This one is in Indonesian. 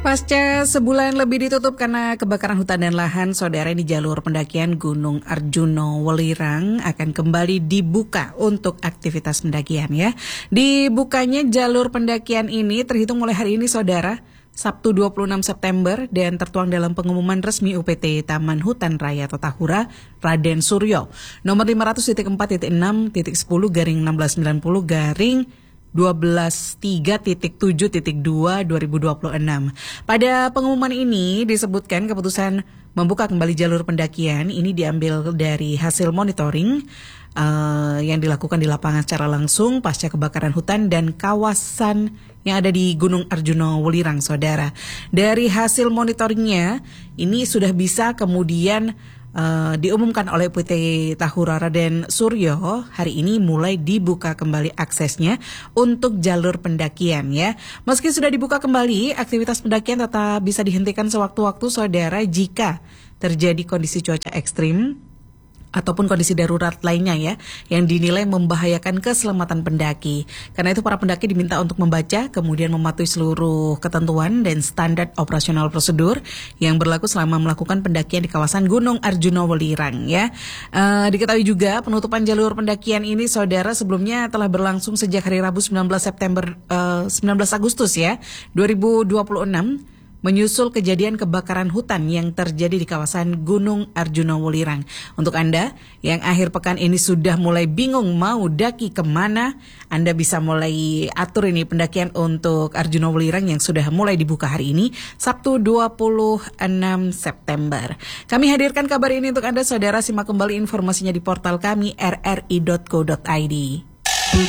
Pasca sebulan lebih ditutup karena kebakaran hutan dan lahan, saudara, di jalur pendakian Gunung Arjuno Welirang akan kembali dibuka untuk aktivitas pendakian ya. Dibukanya jalur pendakian ini terhitung mulai hari ini, saudara, Sabtu 26 September dan tertuang dalam pengumuman resmi UPT Taman Hutan Raya Totahura Raden Suryo nomor 500.4.6.10/1690 12.3.7.2/2026. Pada pengumuman ini disebutkan keputusan membuka kembali jalur pendakian ini diambil dari hasil monitoring yang dilakukan di lapangan secara langsung pasca kebakaran hutan dan kawasan yang ada di Gunung Arjuno Welirang, saudara. Dari hasil monitoringnya ini sudah bisa kemudian diumumkan oleh UPT Tahura Raden Suryo hari ini mulai dibuka kembali aksesnya untuk jalur pendakian ya. Meski sudah dibuka kembali, aktivitas pendakian tetap bisa dihentikan sewaktu-waktu, saudara, jika terjadi kondisi cuaca ekstrim ataupun kondisi darurat lainnya ya, yang dinilai membahayakan keselamatan pendaki. Karena itu para pendaki diminta untuk membaca, kemudian mematuhi seluruh ketentuan dan standar operasional prosedur yang berlaku selama melakukan pendakian di kawasan Gunung Arjuno Welirang ya. Diketahui juga penutupan jalur pendakian ini, saudara, sebelumnya telah berlangsung sejak hari Rabu 19 Agustus ya 2026. Menyusul kejadian kebakaran hutan yang terjadi di kawasan Gunung Arjuno Welirang. Untuk Anda yang akhir pekan ini sudah mulai bingung mau daki kemana, Anda bisa mulai atur ini pendakian untuk Arjuno Welirang yang sudah mulai dibuka hari ini, Sabtu 26 September. Kami hadirkan kabar ini untuk Anda, saudara. Simak kembali informasinya di portal kami rri.co.id.